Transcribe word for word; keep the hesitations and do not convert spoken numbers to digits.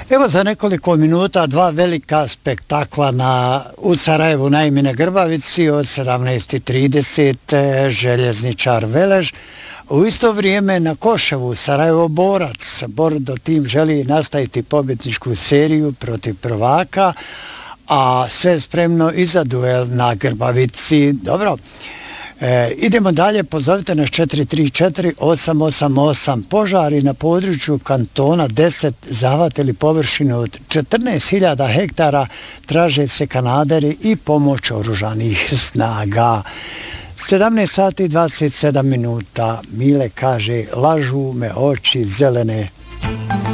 Evo za nekoliko minuta dva velika spektakla na, u Sarajevu na Imine Grbavici od sedamnaest i trideset Željezničar Velež. U isto vrijeme na Koševu Sarajevo Borac. Bordo tim želi nastaviti pobjedničku seriju protiv prvaka, a sve spremno i za duel na Grbavici. Dobro. E, idemo dalje, pozovite nas četiri tri četiri osam osam osam. Požari na području kantona deset zahvatili površinu od četrnaest hiljada hektara, traže se kanaderi i pomoć oružanih snaga. sedamnaest sati i dvadeset sedam minuta. Mile kaže, lažu me oči zelene.